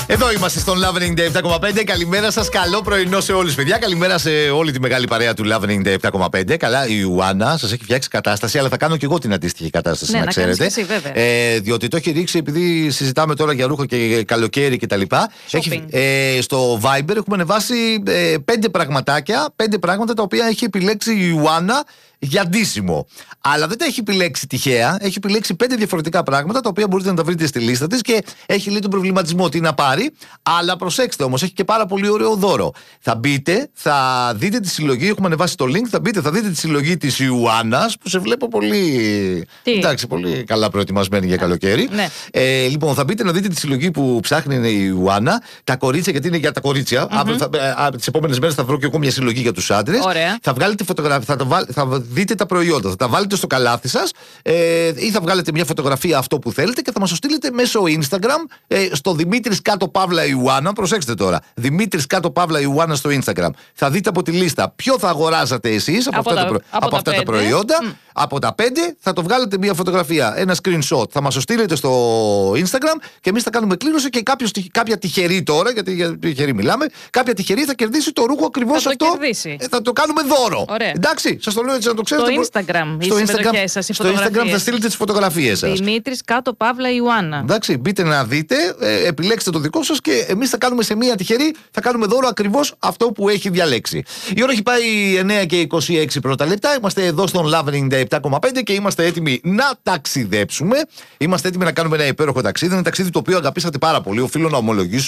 Εδώ είμαστε στον Love 97,5. Καλημέρα σας, καλό πρωινό σε όλους, παιδιά. Καλημέρα σε όλη τη μεγάλη παρέα του Love 97,5. Καλά, η Ιουάννα σας έχει φτιάξει κατάσταση, αλλά θα κάνω και εγώ την αντίστοιχη κατάσταση, ναι, να ξέρετε. Εσύ, βέβαια. Διότι το έχει ρίξει, επειδή συζητάμε τώρα για ρούχο και καλοκαίρι κτλ. Στο Viber έχουμε ανεβάσει 5 πραγματάκια, 5 πράγματα τα οποία έχει επιλέξει η Ιουάννα για ντύσιμο. Αλλά δεν τα έχει επιλέξει τυχαία. Έχει επιλέξει 5 διαφορετικά πράγματα τα οποία μπορείτε να τα βρείτε στη λίστα της και έχει λίγο τον προβληματισμό τι να πάρει. Αλλά προσέξτε όμως, έχει και πάρα πολύ ωραίο δώρο. Θα μπείτε, θα δείτε τη συλλογή. Έχουμε ανεβάσει το link. Θα μπείτε, θα δείτε τη συλλογή της Ιουάννας που σε βλέπω πολύ. Εντάξει, πολύ καλά προετοιμασμένη για καλοκαίρι. Ναι. Λοιπόν, θα μπείτε να δείτε τη συλλογή που ψάχνει η Ιουάννα. Τα κορίτσια, γιατί είναι για τα κορίτσια. Τις επόμενες μέρες θα βρω και εγώ μια συλλογή για τους άντρες. Θα βγάλετε φωτογραφία, θα δείτε τα προϊόντα, θα τα βάλετε στο καλάθι σας ή θα βγάλετε μια φωτογραφία αυτό που θέλετε και θα μας το στείλετε μέσω Instagram στο Δημήτρης κάτω Παύλα Ιουάννα. Προσέξτε τώρα. Δημήτρης κάτω Παύλα Ιουάννα στο Instagram. Θα δείτε από τη λίστα ποιο θα αγοράζατε εσείς από αυτά τα προϊόντα. Από τα 5 θα το βγάλετε μια φωτογραφία, ένα screenshot. Θα μας το στείλετε στο Instagram και εμείς θα κάνουμε κλήρωση και κάποια τυχερή τώρα, γιατί για τυχερή μιλάμε, κάποια τυχερή θα κερδίσει το ρούχο ακριβώς αυτό. Θα το κάνουμε δώρο. Ωραία. Εντάξει, σας το λέω έτσι να το ξέρετε. Στο Instagram, οι συμμετοχές σας, οι φωτογραφίες. Στο Instagram θα στείλετε τις φωτογραφίες σας. Δημήτρης κάτω Παύλα Ιουάννα. Εντάξει, μπείτε να δείτε, επιλέξτε το δικό σας και εμείς θα κάνουμε σε μία τυχερή, θα κάνουμε δώρο ακριβώς αυτό που έχει διαλέξει. Η ώρα έχει πάει 9 και 26 πρώτα λεπτά. Είμαστε εδώ στον Love 97,5 και είμαστε έτοιμοι να ταξιδέψουμε. Είμαστε έτοιμοι να κάνουμε ένα υπέροχο ταξίδι. Ένα ταξίδι το οποίο αγαπήσατε πάρα πολύ. Οφείλω να ομολογήσω